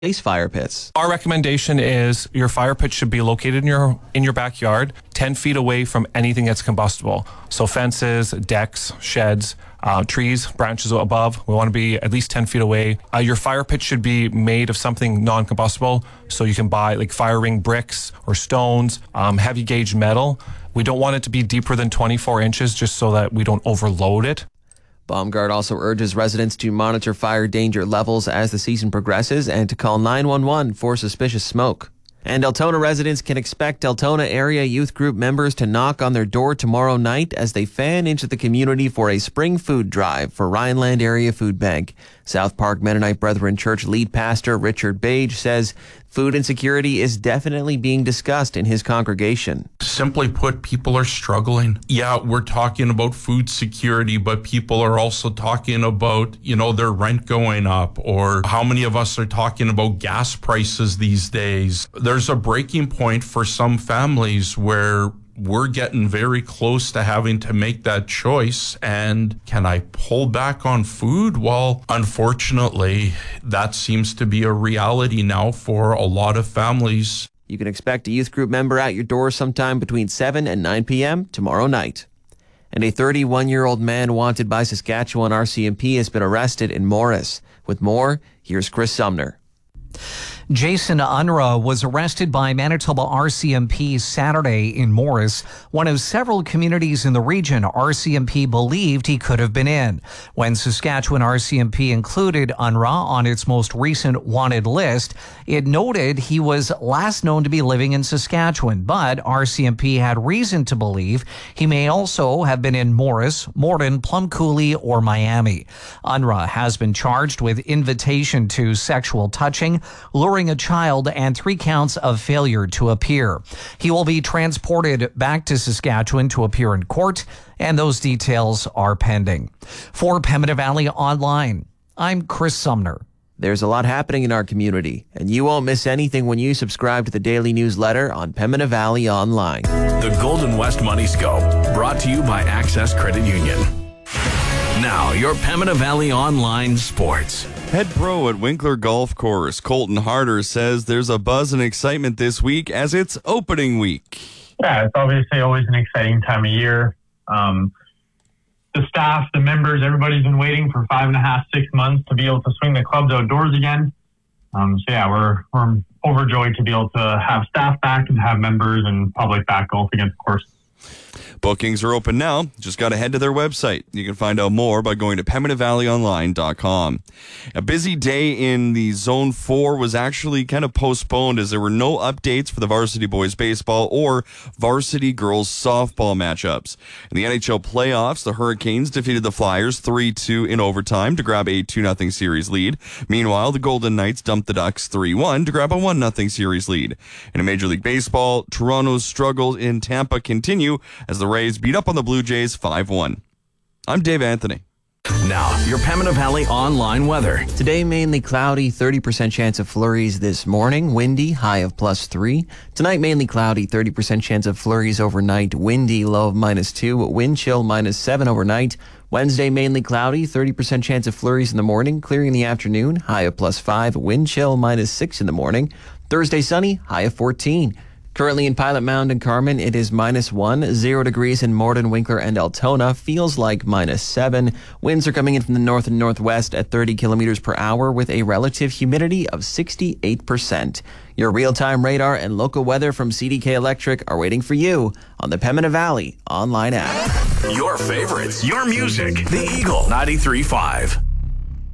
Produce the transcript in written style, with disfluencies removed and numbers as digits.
fire pits. Our recommendation is your fire pit should be located in your backyard, 10 feet away from anything that's combustible. So fences, decks, sheds, trees, branches above. We want to be at least 10 feet away. Your fire pit should be made of something non-combustible. So you can buy like fire ring bricks or stones, heavy gauge metal. We don't want it to be deeper than 24 inches just so that we don't overload it. Baumgart also urges residents to monitor fire danger levels as the season progresses and to call 911 for suspicious smoke. And Deltona residents can expect Deltona Area Youth Group members to knock on their door tomorrow night as they fan into the community for a spring food drive for Rhineland Area Food Bank. South Park Mennonite Brethren Church lead pastor Richard Bage says food insecurity is definitely being discussed in his congregation. Simply put, people are struggling. Yeah, we're talking about food security, but people are also talking about, their rent going up, or how many of us are talking about gas prices these days. There's a breaking point for some families where we're getting very close to having to make that choice. And can I pull back on food? Well, unfortunately, that seems to be a reality now for a lot of families. You can expect a youth group member at your door sometime between 7 and 9 p.m. tomorrow night. And a 31-year-old man wanted by Saskatchewan RCMP has been arrested in Morris. With more, here's Chris Sumner. Jason Unruh was arrested by Manitoba RCMP Saturday in Morris, one of several communities in the region RCMP believed he could have been in. When Saskatchewan RCMP included Unruh on its most recent wanted list, it noted he was last known to be living in Saskatchewan, but RCMP had reason to believe he may also have been in Morris, Morden, Plum Coulee, or Miami. Unruh has been charged with invitation to sexual touching, luring a child, and 3 counts of failure to appear. He will be transported back to Saskatchewan to appear in court, and those details are pending. For Pembina Valley Online, I'm Chris Sumner. There's a lot happening in our community, and you won't miss anything when you subscribe to the daily newsletter on Pembina Valley Online. The Golden West Money Scope, brought to you by Access Credit Union. Now, your Pembina Valley Online Sports. Head pro at Winkler Golf Course, Colton Harder, says there's a buzz and excitement this week as it's opening week. Yeah, it's obviously always an exciting time of year. The staff, the members, everybody's been waiting for 5.5, 6 months to be able to swing the clubs outdoors again. We're overjoyed to be able to have staff back and have members and public back golfing at the course. Bookings are open now. Just got to head to their website. You can find out more by going to PembinaValleyOnline.com. A busy day in the Zone 4 was actually kind of postponed as there were no updates for the varsity boys baseball or varsity girls softball matchups. In the NHL playoffs, the Hurricanes defeated the Flyers 3-2 in overtime to grab a 2-0 series lead. Meanwhile, the Golden Knights dumped the Ducks 3-1 to grab a 1-0 series lead. In Major League Baseball, Toronto's struggles in Tampa continue as the Rays beat up on the Blue Jays 5-1. I'm Dave Anthony. Now, your Pembina Valley Online weather. Today, mainly cloudy, 30% chance of flurries this morning. Windy, high of +3. Tonight, mainly cloudy, 30% chance of flurries overnight. Windy, low of -2. Wind chill -7 overnight. Wednesday, mainly cloudy, 30% chance of flurries in the morning. Clearing in the afternoon, high of +5. Wind chill -6 in the morning. Thursday, sunny, high of 14. Currently in Pilot Mound and Carmen, it is -1, 0 degrees in Morden, Winkler, and Altona. Feels like -7. Winds are coming in from the north and northwest at 30 kilometers per hour with a relative humidity of 68%. Your real-time radar and local weather from CDK Electric are waiting for you on the Pembina Valley Online app. Your favorites, your music. The Eagle 93.5.